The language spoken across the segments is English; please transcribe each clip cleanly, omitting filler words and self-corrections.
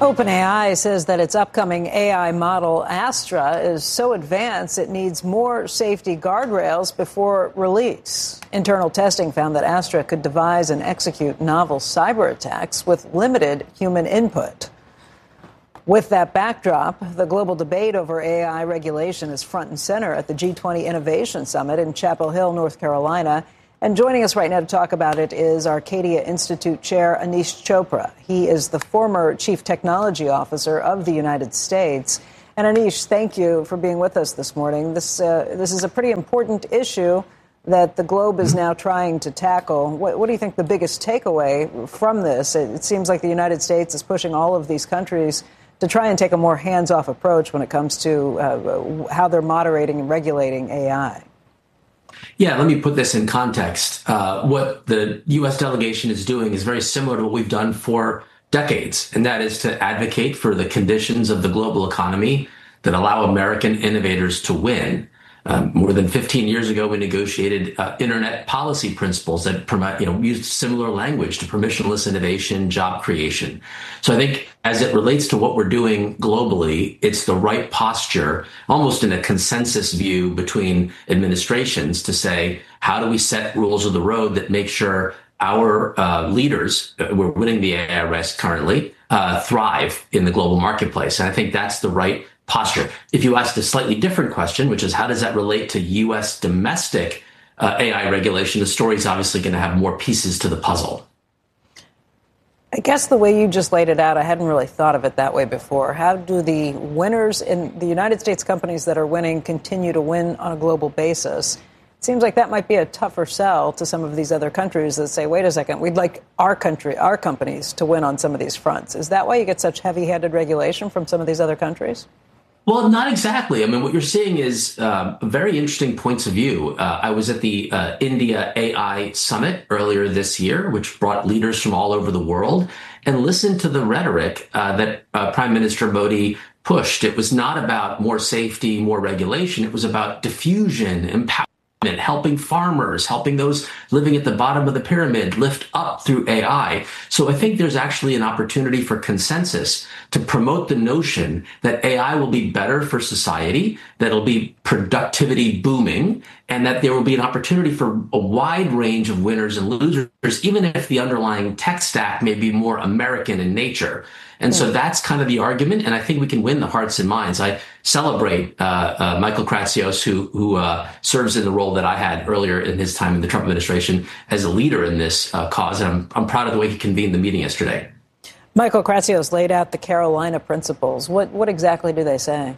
OpenAI says that its upcoming AI model, Astra, is so advanced it needs more safety guardrails before release. Internal testing found that Astra could devise and execute novel cyber attacks with limited human input. With that backdrop, the global debate over AI regulation is front and center at the G20 Innovation Summit in Chapel Hill, North Carolina. And joining us right now to talk about it is Arcadia Institute Chair Aneesh Chopra. He is the former Chief Technology Officer of the United States. And Aneesh, thank you for being with us this morning. This is a pretty important issue that the globe is now trying to tackle. What do you think the biggest takeaway from this? It seems like the United States is pushing all of these countries to try and take a more hands-off approach when it comes to how they're moderating and regulating AI. Yeah, let me put this in context. What the U.S. delegation is doing is very similar to what we've done for decades, and that is to advocate for the conditions of the global economy that allow American innovators to win. More than 15 years ago, we negotiated internet policy principles that used similar language to permissionless innovation, job creation. So I think as it relates to what we're doing globally, it's the right posture, almost in a consensus view between administrations, to say, how do we set rules of the road that make sure our leaders, we're winning the AI race currently, thrive in the global marketplace. And I think that's the right posture. If you asked a slightly different question, which is how does that relate to U.S. domestic AI regulation, the story is obviously going to have more pieces to the puzzle. I guess the way you just laid it out, I hadn't really thought of it that way before. How do the winners in the United States, companies that are winning, continue to win on a global basis? It seems like that might be a tougher sell to some of these other countries that say, wait a second, we'd like our companies to win on some of these fronts. Is that why you get such heavy-handed regulation from some of these other countries? Well, not exactly. I mean, what you're seeing is very interesting points of view. I was at the India AI Summit earlier this year, which brought leaders from all over the world, and listened to the rhetoric that Prime Minister Modi pushed. It was not about more safety, more regulation. It was about diffusion, empowerment, helping farmers, helping those living at the bottom of the pyramid lift up through AI. So I think there's actually an opportunity for consensus to promote the notion that AI will be better for society, that it'll be productivity booming, and that there will be an opportunity for a wide range of winners and losers, even if the underlying tech stack may be more American in nature. And so that's kind of the argument, and I think we can win the hearts and minds. I celebrate Michael Kratsios, who serves in the role that I had earlier in his time in the Trump administration as a leader in this cause, and I'm proud of the way he convened the meeting yesterday. Michael Kratsios laid out the Carolina principles. What exactly do they say?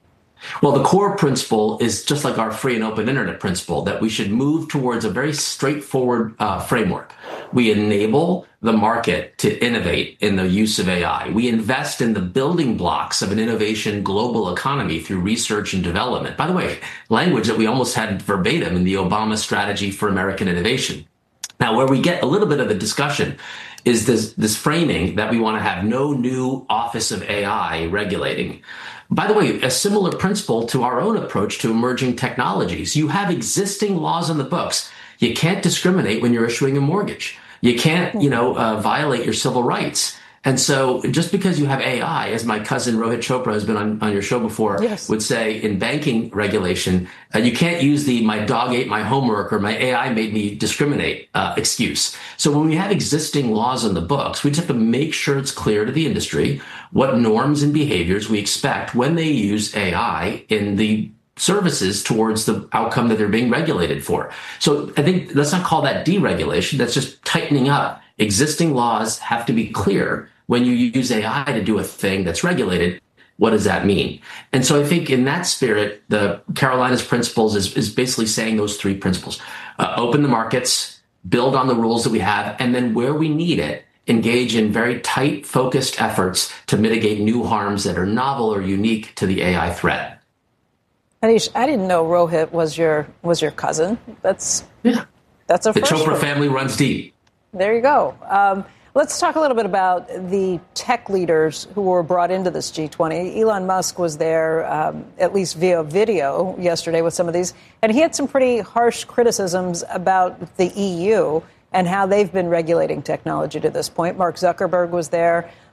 Well, the core principle is just like our free and open internet principle, that we should move towards a very straightforward framework. We enable the market to innovate in the use of AI. We invest in the building blocks of an innovation global economy through research and development. By the way, language that we almost had verbatim in the Obama strategy for American innovation. Now, where we get a little bit of the discussion is this framing that we want to have no new Office of AI regulating. By the way, a similar principle to our own approach to emerging technologies. You have existing laws on the books. You can't discriminate when you're issuing a mortgage. You can't, violate your civil rights. And so just because you have AI, as my cousin Rohit Chopra has been on your show before, yes, would say in banking regulation, you can't use the my dog ate my homework or my AI made me discriminate excuse. So when we have existing laws on the books, we just have to make sure it's clear to the industry what norms and behaviors we expect when they use AI in the services towards the outcome that they're being regulated for. So I think let's not call that deregulation. That's just tightening up. Existing laws have to be clear. When you use AI to do a thing that's regulated, what does that mean? And so I think in that spirit, the Carolinas principles is basically saying those three principles. Open the markets, build on the rules that we have, and then where we need it, engage in very tight, focused efforts to mitigate new harms that are novel or unique to the AI threat. Aneesh, I didn't know Rohit was your cousin. That's a first. The Chopra family runs deep. There you go. Let's talk a little bit about the tech leaders who were brought into this G20. Elon Musk was there, at least via video yesterday with some of these, and he had some pretty harsh criticisms about the EU and how they've been regulating technology to this point. Mark Zuckerberg was there.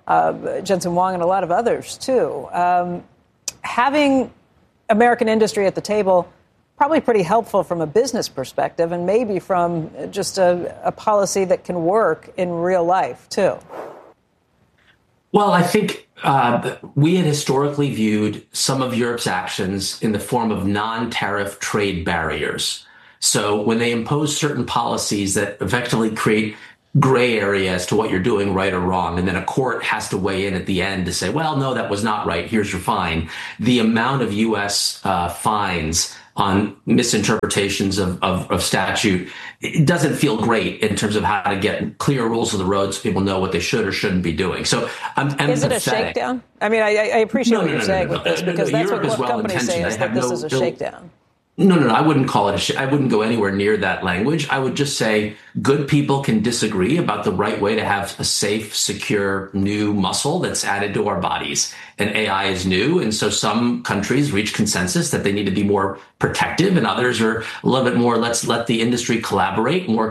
Jensen Huang and a lot of others, too. Having American industry at the table, probably pretty helpful from a business perspective and maybe from just a policy that can work in real life, too. Well, I think we had historically viewed some of Europe's actions in the form of non-tariff trade barriers. So when they impose certain policies that effectively create gray area as to what you're doing right or wrong, and then a court has to weigh in at the end to say, well, no, that was not right. Here's your fine. The amount of U.S. Fines on misinterpretations of statute, it doesn't feel great in terms of how to get clear rules of the road so people know what they should or shouldn't be doing. So I'm empathetic. Is it a shakedown? I mean, I appreciate what you're saying with this, because that's Europe what companies say is that this is a shakedown. No, I wouldn't call it I wouldn't go anywhere near that language. I would just say good people can disagree about the right way to have a safe, secure, new muscle that's added to our bodies. And AI is new. And so some countries reach consensus that they need to be more protective, and others are a little bit more, let's let the industry collaborate and work